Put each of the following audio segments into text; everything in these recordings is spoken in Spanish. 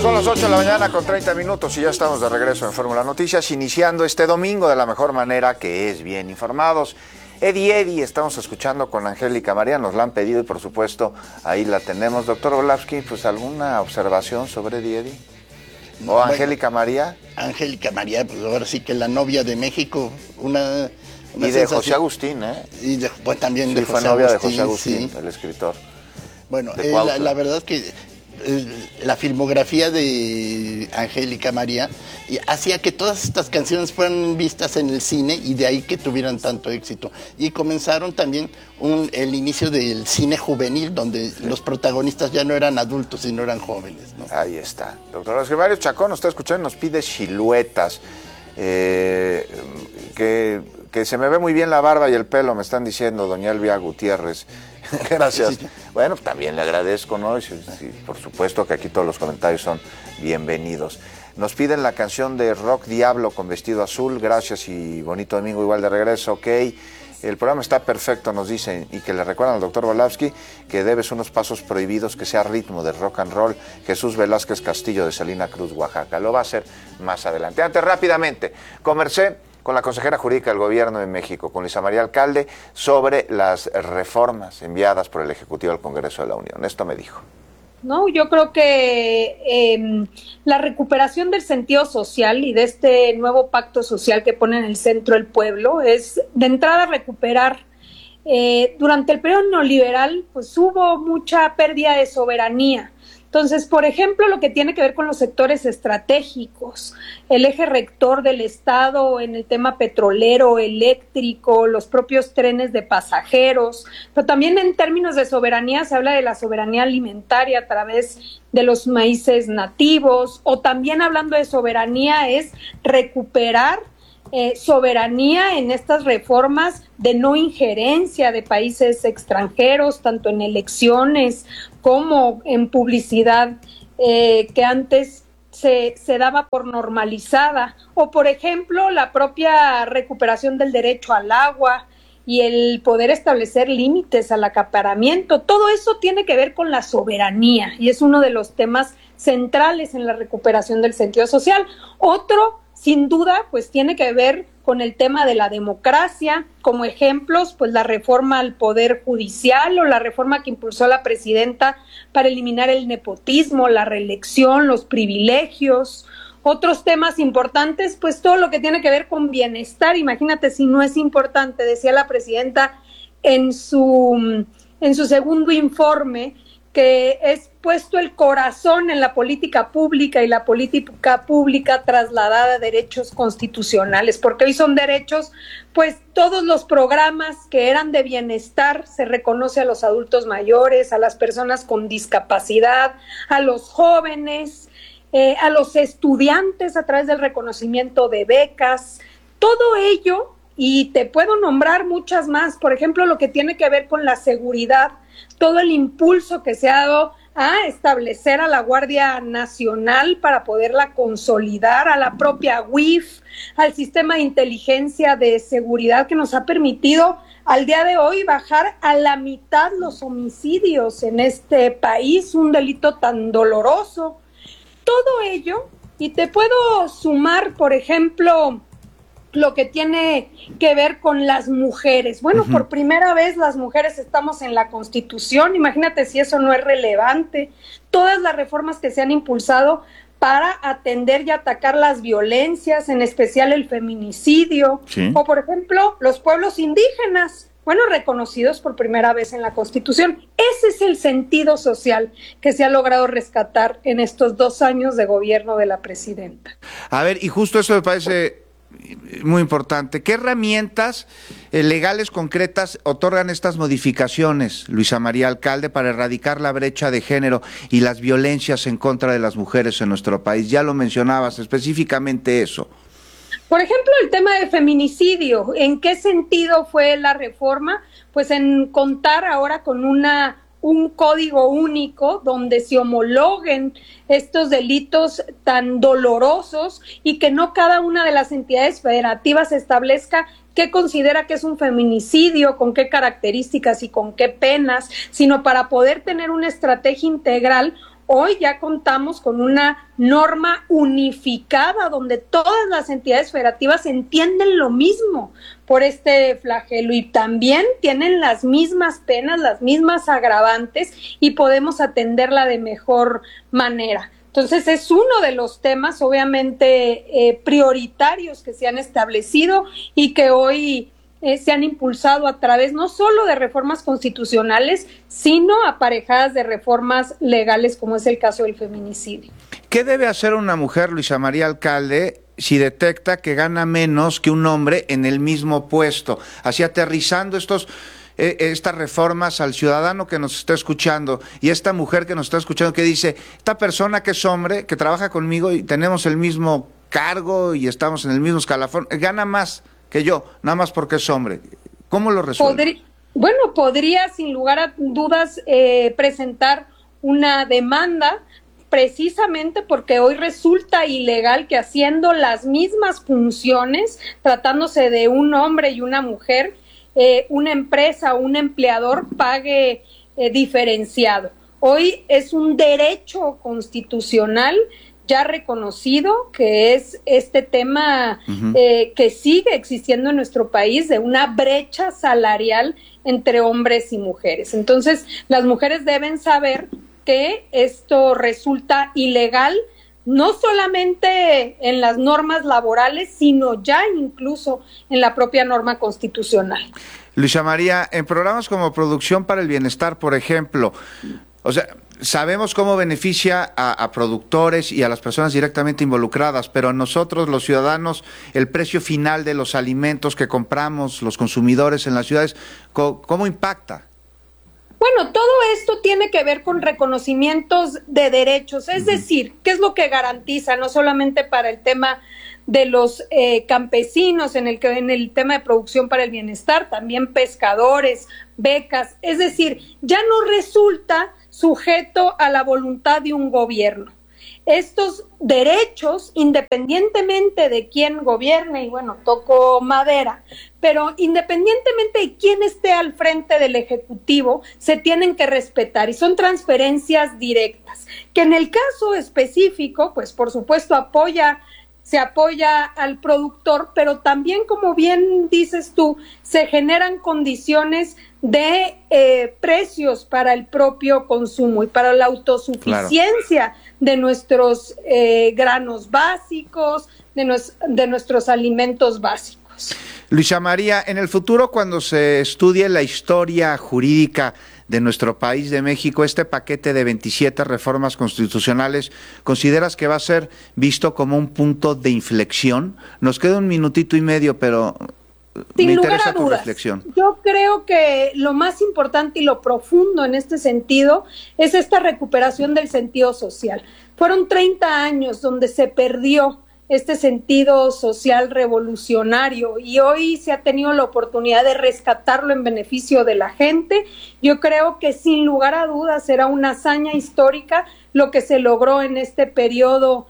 Son las 8 de la mañana con 30 minutos y ya estamos de regreso en Fórmula Noticias, iniciando este domingo de la mejor manera, que es bien informados. Eddie, estamos escuchando con Angélica María, nos la han pedido y por supuesto ahí la tenemos. Doctor Orlowski, pues ¿alguna observación sobre Eddie? ¿O Angélica María? Angélica María, pues ahora sí que la novia de México, una y de sensación. José Agustín, ¿eh? Y pues también sí, de fue José novia Agustín, de José Agustín, sí. El escritor. Bueno, la verdad es que la filmografía de Angélica María hacía que todas estas canciones fueran vistas en el cine y de ahí que tuvieran tanto éxito. Y comenzaron también el inicio del cine juvenil, donde los protagonistas ya no eran adultos, sino eran jóvenes, ¿no? Ahí está. Doctor Oscar Mario Chacón nos está escuchando y nos pide siluetas. Que se me ve muy bien la barba y el pelo, me están diciendo doña Elvia Gutiérrez. Gracias. Sí. Bueno, también le agradezco, ¿no? Sí, por supuesto que aquí todos los comentarios son bienvenidos. Nos piden la canción de Rock Diablo con Vestido Azul. Gracias y bonito domingo igual de regreso. Ok. El programa está perfecto, nos dicen, y que le recuerdan al doctor Orlowski que debes unos pasos prohibidos, que sea ritmo de rock and roll. Jesús Velázquez Castillo de Salina Cruz, Oaxaca. Lo va a hacer más adelante. Antes, rápidamente, conversé con la consejera jurídica del Gobierno de México, con Luisa María Alcalde, sobre las reformas enviadas por el Ejecutivo al Congreso de la Unión. Esto me dijo. No, yo creo que la recuperación del sentido social y de este nuevo pacto social que pone en el centro el pueblo es, de entrada, recuperar. Durante el periodo neoliberal, pues hubo mucha pérdida de soberanía. Entonces, por ejemplo, lo que tiene que ver con los sectores estratégicos, el eje rector del Estado en el tema petrolero, eléctrico, los propios trenes de pasajeros, pero también en términos de soberanía se habla de la soberanía alimentaria a través de los maíces nativos, o también hablando de soberanía es recuperar soberanía en estas reformas de no injerencia de países extranjeros, tanto en elecciones como en publicidad que antes se daba por normalizada, o por ejemplo la propia recuperación del derecho al agua y el poder establecer límites al acaparamiento. Todo eso tiene que ver con la soberanía y es uno de los temas centrales en la recuperación del sentido social. Otro, sin duda, pues tiene que ver con el tema de la democracia, como ejemplos, pues la reforma al Poder Judicial o la reforma que impulsó la presidenta para eliminar el nepotismo, la reelección, los privilegios. Otros temas importantes, pues todo lo que tiene que ver con bienestar. Imagínate si no es importante, decía la presidenta en su segundo informe, que es puesto el corazón en la política pública y la política pública trasladada a derechos constitucionales, porque hoy son derechos, pues todos los programas que eran de bienestar se reconoce a los adultos mayores, a las personas con discapacidad, a los jóvenes, a los estudiantes a través del reconocimiento de becas, todo ello, y te puedo nombrar muchas más, por ejemplo, lo que tiene que ver con la seguridad, todo el impulso que se ha dado a establecer a la Guardia Nacional para poderla consolidar, a la propia UIF, al sistema de inteligencia de seguridad que nos ha permitido al día de hoy bajar a la mitad los homicidios en este país, un delito tan doloroso. Todo ello, y te puedo sumar, por ejemplo, lo que tiene que ver con las mujeres. Bueno, por primera vez las mujeres estamos en la Constitución, imagínate si eso no es relevante. Todas las reformas que se han impulsado para atender y atacar las violencias, en especial el feminicidio, sí. O por ejemplo, los pueblos indígenas, bueno, reconocidos por primera vez en la Constitución. Ese es el sentido social que se ha logrado rescatar en estos 2 años de gobierno de la presidenta. A ver, y justo eso me parece muy importante. ¿Qué herramientas legales concretas otorgan estas modificaciones, Luisa María Alcalde, para erradicar la brecha de género y las violencias en contra de las mujeres en nuestro país? Ya lo mencionabas, específicamente eso. Por ejemplo, el tema de feminicidio. ¿En qué sentido fue la reforma? Pues en contar ahora con un código único donde se homologuen estos delitos tan dolorosos y que no cada una de las entidades federativas establezca qué considera que es un feminicidio, con qué características y con qué penas, sino para poder tener una estrategia integral Hoy ya contamos con una norma unificada donde todas las entidades federativas entienden lo mismo por este flagelo y también tienen las mismas penas, las mismas agravantes y podemos atenderla de mejor manera. Entonces es uno de los temas obviamente prioritarios que se han establecido y que hoy se han impulsado a través no solo de reformas constitucionales, sino aparejadas de reformas legales, como es el caso del feminicidio. ¿Qué debe hacer una mujer, Luisa María Alcalde, si detecta que gana menos que un hombre en el mismo puesto? Así aterrizando estas reformas al ciudadano que nos está escuchando y esta mujer que nos está escuchando que dice, esta persona que es hombre, que trabaja conmigo y tenemos el mismo cargo y estamos en el mismo escalafón, gana más que yo, nada más porque es hombre. ¿Cómo lo resuelve? Podría sin lugar a dudas presentar una demanda precisamente porque hoy resulta ilegal que haciendo las mismas funciones, tratándose de un hombre y una mujer, una empresa o un empleador pague diferenciado. Hoy es un derecho constitucional ya reconocido que es este tema que sigue existiendo en nuestro país de una brecha salarial entre hombres y mujeres. Entonces, las mujeres deben saber que esto resulta ilegal, no solamente en las normas laborales, sino ya incluso en la propia norma constitucional. Luisa María, en programas como Producción para el Bienestar, por ejemplo, o sea, sabemos cómo beneficia a productores y a las personas directamente involucradas, pero a nosotros, los ciudadanos, el precio final de los alimentos que compramos, los consumidores en las ciudades, ¿cómo impacta? Bueno, todo esto tiene que ver con reconocimientos de derechos, es decir, ¿qué es lo que garantiza? No solamente para el tema de los campesinos, en el tema de Producción para el Bienestar, también pescadores, becas, es decir, ya no resulta sujeto a la voluntad de un gobierno. Estos derechos, independientemente de quién gobierne, y bueno, toco madera, pero independientemente de quién esté al frente del Ejecutivo, se tienen que respetar y son transferencias directas, que en el caso específico, pues por supuesto se apoya al productor, pero también, como bien dices tú, se generan condiciones de precios para el propio consumo y para la autosuficiencia de nuestros granos básicos, de nuestros alimentos básicos. Luisa María, en el futuro, cuando se estudie la historia jurídica de nuestro país, de México, este paquete de 27 reformas constitucionales, ¿consideras que va a ser visto como un punto de inflexión? Nos queda un minutito y medio, pero me interesa tu reflexión. Yo creo que lo más importante y lo profundo en este sentido es esta recuperación del sentido social. Fueron 30 años donde se perdió este sentido social revolucionario y hoy se ha tenido la oportunidad de rescatarlo en beneficio de la gente. Yo creo que sin lugar a dudas será una hazaña histórica lo que se logró en este periodo,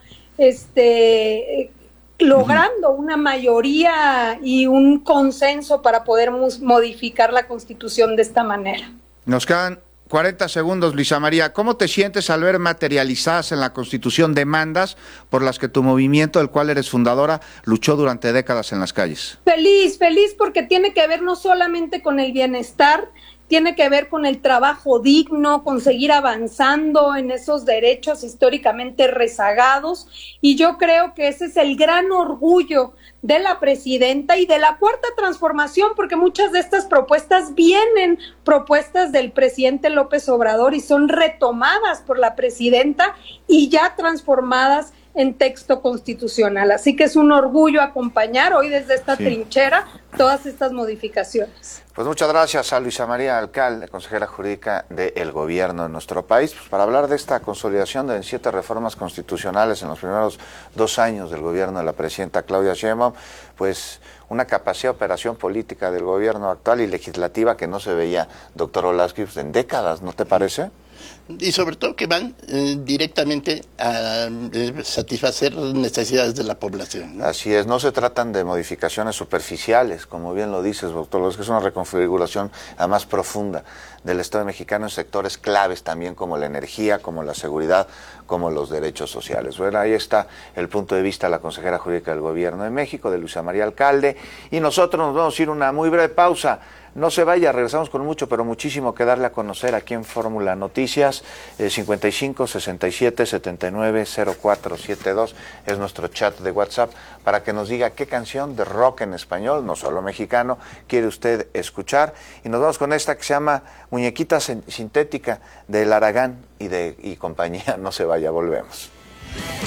logrando una mayoría y un consenso para poder modificar la Constitución de esta manera. Nos quedan 40 segundos, Luisa María. ¿Cómo te sientes al ver materializadas en la Constitución demandas por las que tu movimiento, del cual eres fundadora, luchó durante décadas en las calles? Feliz porque tiene que ver no solamente con el bienestar, tiene que ver con el trabajo digno, con seguir avanzando en esos derechos históricamente rezagados, y yo creo que ese es el gran orgullo de la presidenta y de la Cuarta Transformación, porque muchas de estas propuestas vienen propuestas del presidente López Obrador y son retomadas por la presidenta y ya transformadas en texto constitucional. Así que es un orgullo acompañar hoy desde esta trinchera todas estas modificaciones. Pues muchas gracias a Luisa María Alcalde, consejera jurídica del gobierno de nuestro país, pues para hablar de esta consolidación de 27 reformas constitucionales en los primeros 2 años del gobierno de la presidenta Claudia Sheinbaum, pues una capacidad de operación política del gobierno actual y legislativa que no se veía, doctor Olaski, en décadas, ¿no te parece? Y sobre todo que van directamente a satisfacer necesidades de la población, ¿no? Así es, no se tratan de modificaciones superficiales, como bien lo dices, doctor, es que es una reconfiguración más profunda del Estado mexicano en sectores claves también como la energía, como la seguridad, como los derechos sociales. Bueno, ahí está el punto de vista de la consejera jurídica del Gobierno de México, de Luisa María Alcalde, y nosotros nos vamos a ir a una muy breve pausa. No se vaya, regresamos con mucho, pero muchísimo que darle a conocer aquí en Fórmula Noticias. 55 67 79 0472 es nuestro chat de WhatsApp para que nos diga qué canción de rock en español, no solo mexicano, quiere usted escuchar. Y nos vamos con esta que se llama Muñequita Sintética de El Aragán y compañía. No se vaya, volvemos.